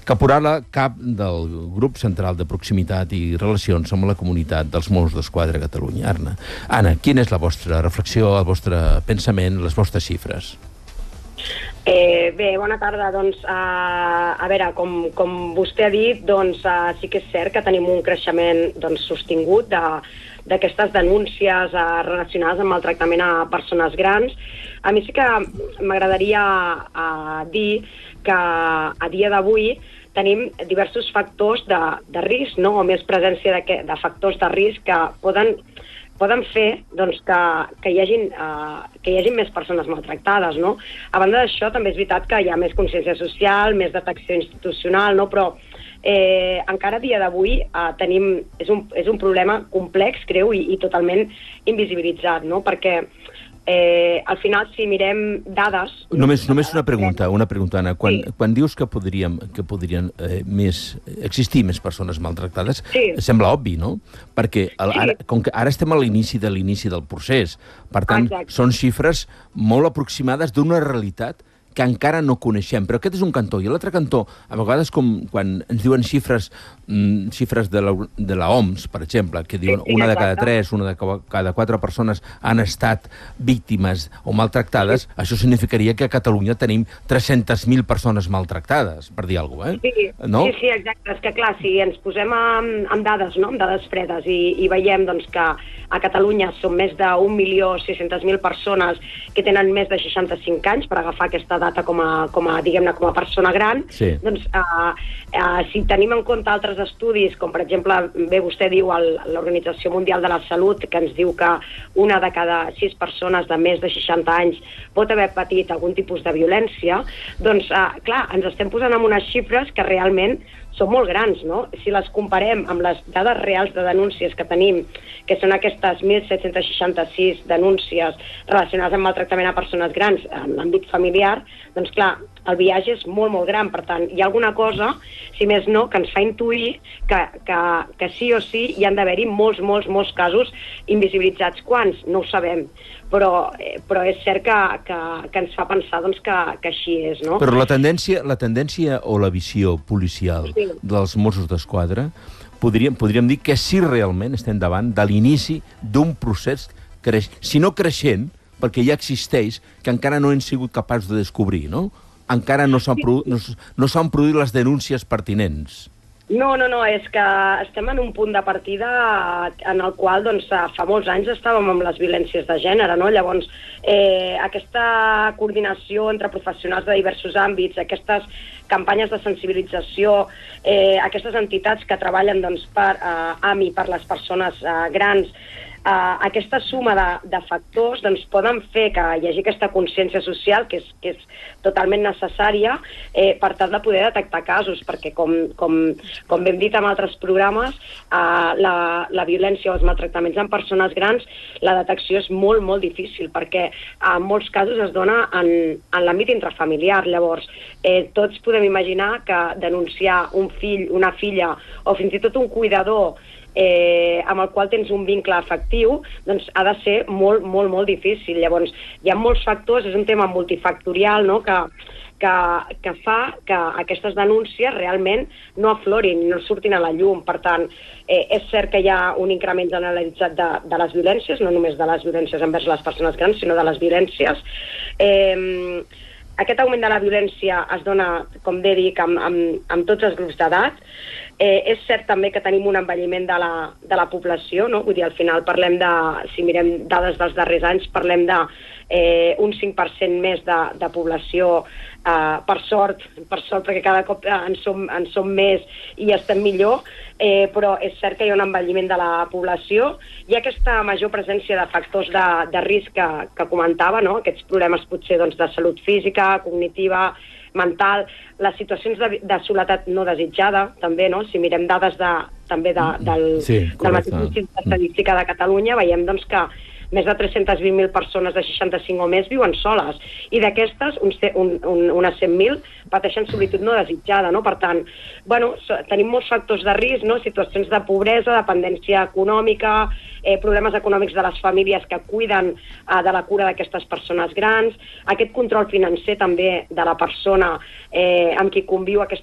Caporala, cap del grup central de proximitat i relacions amb la comunitat dels Mossos d'Esquadra a Catalunya. Anna, quina és la vostra reflexió, el vostre pensament, les vostres xifres? Bé, bona tarda. Doncs, a veure, com vostè ha dit, doncs, sí que és cert que tenim un creixement sostingut d'aquestes denúncies relacionades amb el tractament a persones grans. A mi sí que m'agradaria dir que a dia d'avui tenim diversos factors de risc, no? O més presència de factors de risc que poden fer doncs, que hi hagin més persones maltractades, no? A banda d'això, també és veritat que hi ha més consciència social, més detecció institucional, no? Però encara a dia d'avui és un problema complex, creu, i totalment invisibilitzat, no? Perquè al final, si mirem dades... Només una pregunta, Anna. Quan dius que podrien existir més persones maltractades, sembla obvi, no? Perquè com que ara estem a l'inici del procés, per tant, són xifres molt aproximades d'una realitat que encara no coneixem, però aquest és un cantó. I l'altre cantó, a vegades quan ens diuen xifres de la OMS, per exemple, que diuen una de cada 3, una de cada 4 persones han estat víctimes o maltractades, això significaria que a Catalunya tenim 300.000 persones maltractades, per dir alguna cosa, Sí, exacte. És que, clar, si ens posem amb dades, no?, amb dades fredes, i veiem doncs, que a Catalunya són més de 1.600.000 persones que tenen més de 65 anys, per agafar aquesta data com a persona gran, doncs si tenim en compte altres estudis, com per exemple, bé, vostè diu l'Organització Mundial de la Salut, que ens diu que una de cada 6 persones de més de 60 anys pot haver patit algun tipus de violència, doncs, clar, ens estem posant en unes xifres que realment són molt grans, no? Si les comparem amb les dades reals de denúncies que tenim, que són aquestes 1.766 denúncies relacionades amb el tractament a persones grans en l'àmbit familiar, doncs clar, el viatge és molt, molt gran. Per tant, hi ha alguna cosa, si més no, que ens fa intuir que sí o sí hi han d'haver-hi molts casos invisibilitzats. Quants? No ho sabem. Però és cert que ens fa pensar doncs, que així és, no? Però la tendència o la visió policial dels Mossos d'Esquadra podríem dir que sí realment estem davant de l'inici d'un procés, si no creixent, perquè ja existeix, que encara no hem sigut capaços de descobrir, no? Encara no s'han produït les denúncies pertinents. No, és que estem en un punt de partida en el qual doncs, fa molts anys estàvem amb les violències de gènere, no? Llavors, aquesta coordinació entre professionals de diversos àmbits, aquestes campanyes de sensibilització, aquestes entitats que treballen doncs, per AMI, per les persones grans, aquesta suma de factors doncs, poden fer que hi hagi aquesta consciència social que és totalment necessària per tal de poder detectar casos, perquè com hem dit en altres programes, la violència o els maltractaments en persones grans, la detecció és molt, molt difícil, perquè en molts casos es dona en l'àmbit intrafamiliar. Llavors, tots podem imaginar que denunciar un fill, una filla o fins i tot un cuidador amb el qual tens un vincle afectiu, doncs ha de ser molt, molt, molt difícil. Llavors, hi ha molts factors, és un tema multifactorial, no?, que fa que aquestes denúncies realment no aflorin, no surtin a la llum. Per tant, és cert que hi ha un increment generalitzat de les violències, no només de les violències envers les persones grans, sinó de les violències. Aquest augment de la violència es dona, com bé dic, amb tots els grups d'edat. És cert també que tenim un envelliment de la població, no? Vull dir, al final parlem si mirem dades dels darrers anys, parlem d'un 5% més de població, per sort, perquè cada cop en som més i estem millor, però és cert que hi ha un envelliment de la població. Hi ha aquesta major presència de factors de risc que comentava, no? Aquests problemes potser doncs, de salut física, cognitiva, mental, les situacions de soledat no desitjada, també, no? Si mirem dades també del mateix Institut d'Estadística de Catalunya, veiem doncs, que més de 320.000 persones de 65 o més viuen soles, i d'aquestes unes 100.000 pateixen solitud no desitjada, no? Per tant, tenim molts factors de risc, no? Situacions de pobresa, dependència econòmica, problemes econòmics de les famílies que cuiden de la cura d'aquestes persones grans, aquest control financer també de la persona amb qui conviu aquesta